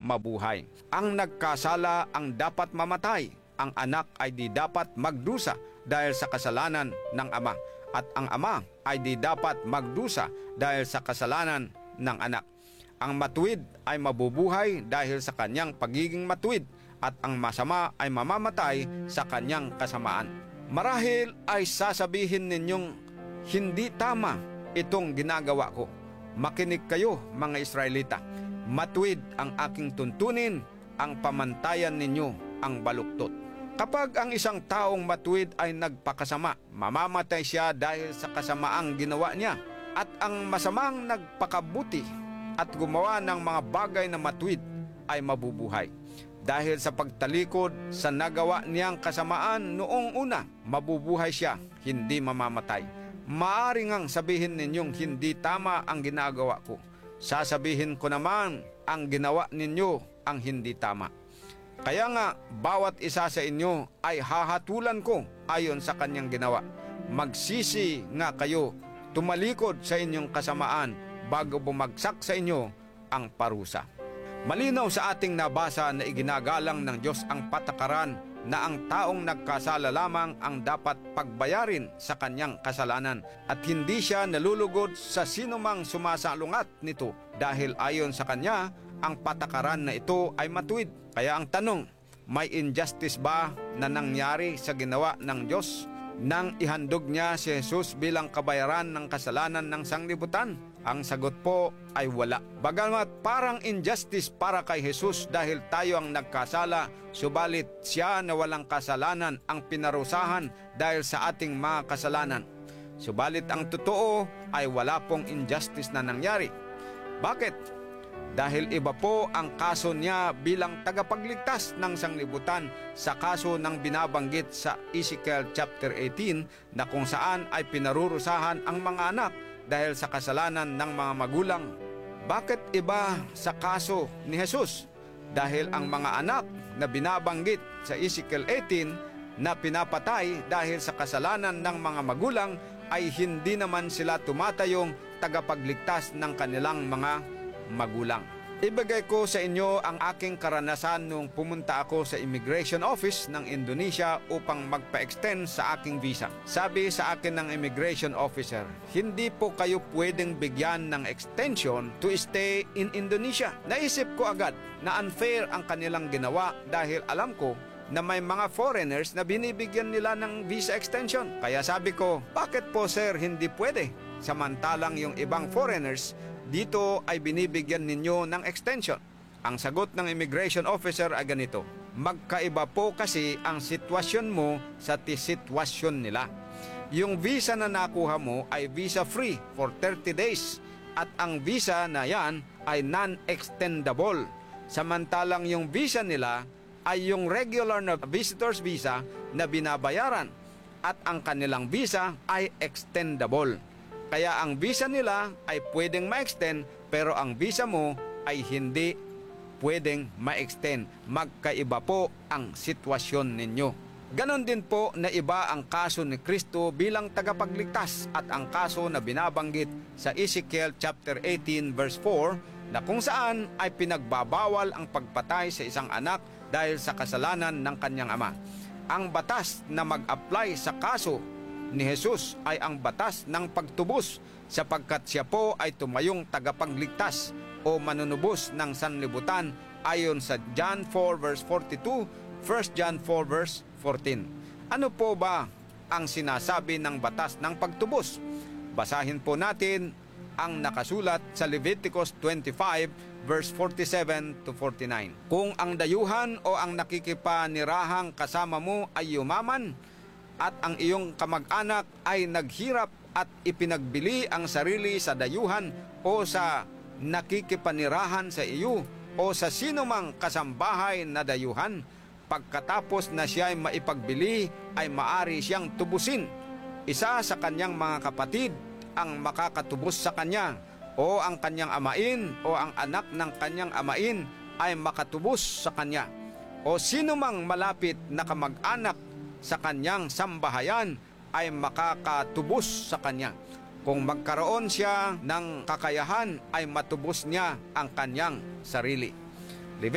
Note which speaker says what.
Speaker 1: mabuhay. Ang nagkasala ang dapat mamatay. Ang anak ay di dapat magdusa dahil sa kasalanan ng ama. At ang ama ay di dapat magdusa dahil sa kasalanan ng anak. Ang matuwid ay mabubuhay dahil sa kanyang pagiging matuwid, at ang masama ay mamamatay sa kanyang kasamaan. Marahil ay sasabihin ninyong, hindi tama itong ginagawa ko. Makinig kayo, mga Israelita. Matuwid ang aking tuntunin, ang pamantayan ninyo ang baluktot. Kapag ang isang taong matuwid ay nagpakasama, mamamatay siya dahil sa kasamaang ginawa niya. At ang masamang nagpakabuti at gumawa ng mga bagay na matuwid ay mabubuhay. Dahil sa pagtalikod sa nagawa niyang kasamaan noong una, mabubuhay siya, hindi mamamatay. Maaari ngang sabihin ninyong hindi tama ang ginagawa ko. Sasabihin ko naman, ang ginawa ninyo ang hindi tama. Kaya nga, bawat isa sa inyo ay hahatulan ko ayon sa kanyang ginawa. Magsisi nga kayo, tumalikod sa inyong kasamaan bago bumagsak sa inyo ang parusa. Malinaw sa ating nabasa na iginagalang ng Diyos ang patakaran na ang taong nagkasala lamang ang dapat pagbayarin sa kanyang kasalanan, at hindi siya nalulugod sa sinumang sumasalungat nito dahil ayon sa kanya, ang patakaran na ito ay matuwid. Kaya ang tanong, may injustice ba na nangyari sa ginawa ng Diyos nang ihandog niya si Jesus bilang kabayaran ng kasalanan ng sanglibutan? Ang sagot po ay wala. Bagamat parang injustice para kay Jesus dahil tayo ang nagkasala, subalit siya na walang kasalanan ang pinarusahan dahil sa ating mga kasalanan. Subalit ang totoo ay wala pong injustice na nangyari. Bakit? Dahil iba po ang kaso niya bilang tagapagligtas ng sanglibutan sa kaso ng binabanggit sa Ezekiel chapter 18 na kung saan ay pinarurusahan ang mga anak dahil sa kasalanan ng mga magulang. Bakit iba sa kaso ni Jesus? Dahil ang mga anak na binabanggit sa Ezekiel 18 na pinapatay dahil sa kasalanan ng mga magulang ay hindi naman sila tumatayong tagapagligtas ng kanilang mga magulang. Ibigay ko sa inyo ang aking karanasan nung pumunta ako sa immigration office ng Indonesia upang magpa-extend sa aking visa. Sabi sa akin ng immigration officer, hindi po kayo pwedeng bigyan ng extension to stay in Indonesia. Naisip ko agad na unfair ang kanilang ginawa dahil alam ko na may mga foreigners na binibigyan nila ng visa extension. Kaya sabi ko, bakit po sir hindi pwede? Samantalang yung ibang foreigners dito ay binibigyan ninyo ng extension. Ang sagot ng immigration officer ay ganito, magkaiba po kasi ang sitwasyon mo sa sitwasyon nila. Yung visa na nakuha mo ay visa free for 30 days at ang visa na yan ay non-extendable. Samantalang yung visa nila ay yung regular na visitor's visa na binabayaran at ang kanilang visa ay extendable. Kaya ang visa nila ay pwedeng ma-extend pero ang visa mo ay hindi pwedeng ma-extend. Magkaiba po ang sitwasyon ninyo. Ganon din po na iba ang kaso ni Kristo bilang tagapagligtas at ang kaso na binabanggit sa Ezekiel chapter 18 verse 4 na kung saan ay pinagbabawal ang pagpatay sa isang anak dahil sa kasalanan ng kanyang ama. Ang batas na mag-apply sa kaso ni Jesus ay ang batas ng pagtubos sapagkat siya po ay tumayong tagapagligtas o manunubos ng sanlibutan ayon sa John 4 verse 42, 1 John 4 verse 14. Ano po ba ang sinasabi ng batas ng pagtubos? Basahin po natin ang nakasulat sa Leviticus 25 verse 47 to 49. Kung ang dayuhan o ang nakikipanirahang kasama mo ay yumaman at ang iyong kamag-anak ay naghirap at ipinagbili ang sarili sa dayuhan o sa nakikipanirahan sa iyo o sa sinumang kasambahay na dayuhan, pagkatapos na siya ay maipagbili ay maari siyang tubusin. Isa sa kanyang mga kapatid ang makakatubos sa kanya o ang kanyang amain o ang anak ng kanyang amain ay makatubos sa kanya o sinumang malapit na kamag-anak sa kanyang sambahayan ay makakatubos sa kanya. Kung magkaroon siya ng kakayahan ay matubos niya ang kanyang sarili.